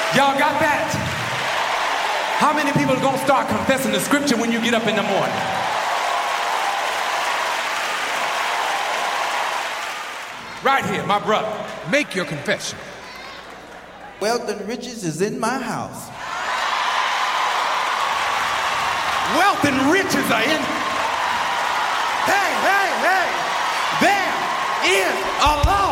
Y'all got that? How many people are going to start confessing the scripture when you get up in the morning? Right here, my brother. Make your confession. Wealth and riches is in my house. Wealth and riches are in. Hey, hey, hey. There is a lot